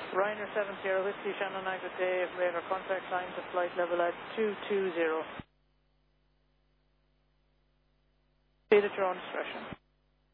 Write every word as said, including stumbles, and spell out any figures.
Ryanair seven zero Whiskey Shannon nine, good day. Radar contact signs at flight level at two two zero. Speed at your own discretion.